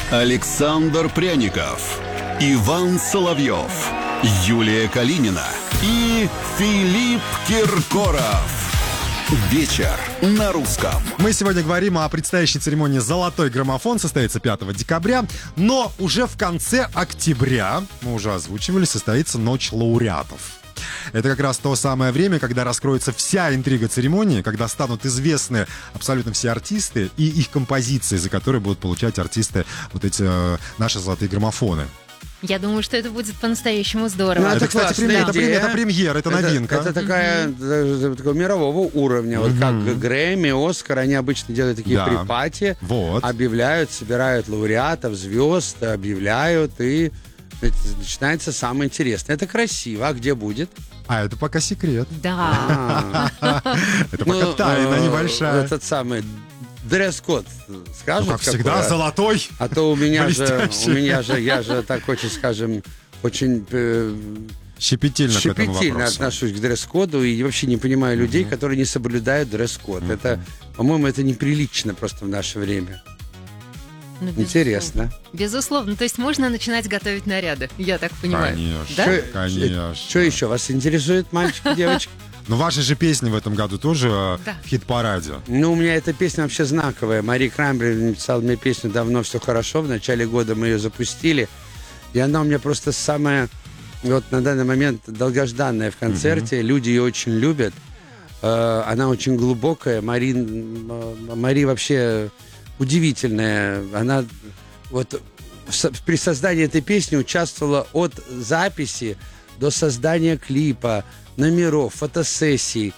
Александр Пряников, Иван Соловьев, Юлия Калинина и Филипп Киркоров. Вечер на русском. Мы сегодня говорим о предстоящей церемонии «Золотой граммофон», состоится 5 декабря, но уже в конце октября, мы уже озвучивали, состоится Ночь лауреатов. Это как раз то самое время, когда раскроется вся интрига церемонии, когда станут известны абсолютно все артисты и их композиции, за которые будут получать артисты вот эти наши золотые граммофоны. Я думаю, что это будет по-настоящему здорово. Ну, это, кстати, это премьера, это новинка. Это такого мирового уровня. Вот как Грэмми, Оскар, они обычно делают такие припати, объявляют, собирают лауреатов, звезд, объявляют, и начинается самое интересное. Это красиво. А где будет? А это пока секрет. Да. Это пока тайна небольшая. Этот самый дресс-код скажут? Ну, как всегда, золотой. А то у меня же, я же так очень, скажем, очень щепетильно отношусь к дресс-коду и вообще не понимаю людей, которые не соблюдают дресс-код. Это, по-моему, это неприлично просто в наше время. Ну, интересно. Безусловно. То есть можно начинать готовить наряды, я так понимаю. Конечно, да? конечно. Что еще вас интересует, мальчики, девочки? Но ваши же песни в этом году тоже в хит-параде. Ну, у меня эта песня вообще знаковая. Мари Краймбрери написала мне песню «Давно все хорошо». В начале года мы ее запустили. И она у меня просто самая, вот на данный момент, долгожданная в концерте. Люди ее очень любят. Она очень глубокая. Мари вообще удивительная. Она вот при создании этой песни участвовала от записи до создания клипа, номеров, фотосессий.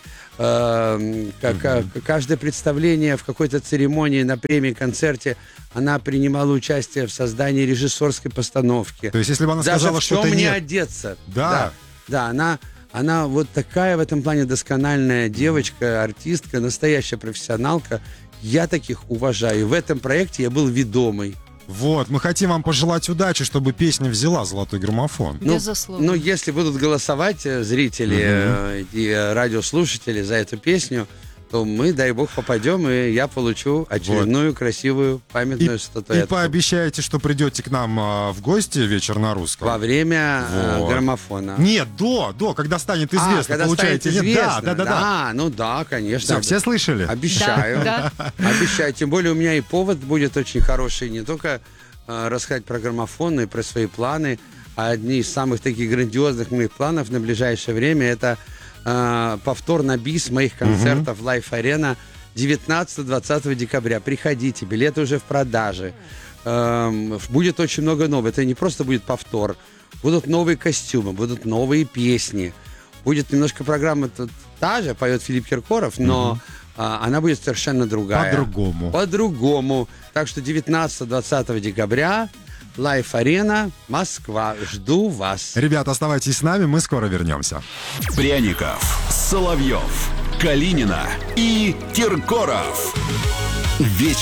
Каждое представление в какой-то церемонии, на премии, концерте, она принимала участие в создании режиссерской постановки. То есть, если бы она сказала, даже что в чем ты не одеться. Да. Да, она вот такая в этом плане доскональная девочка, артистка, настоящая профессионалка. Я таких уважаю. В этом проекте я был ведомый. Вот, мы хотим вам пожелать удачи, чтобы песня взяла «Золотой граммофон». Безусловно. Ну, если будут голосовать зрители и радиослушатели за эту песню, то мы, дай бог, попадем, и я получу очередную красивую памятную статуэтку. И пообещаете, что придете к нам в гости «Вечер на русском». Во время граммофона. Нет, до, когда станет известно. Когда получаете. станет известно. Да. Ну да, конечно. Все слышали? Обещаю. Да. Обещаю. Тем более у меня и повод будет очень хороший. Не только рассказать про граммофон, но и про свои планы. А одни из самых таких грандиозных моих планов на ближайшее время — это повтор на бис моих концертов в Life Arena 19-20 декабря. Приходите, билеты уже в продаже. Будет очень много нового. Это не просто будет повтор. Будут новые костюмы, будут новые песни. Будет немножко программа та же, поет Филипп Киркоров, но она будет совершенно другая. По-другому. Так что 19-20 декабря Life Arena, Москва. Жду вас. Ребята, оставайтесь с нами, мы скоро вернемся. Пряников, Соловьев, Калинина и Киркоров. Вечер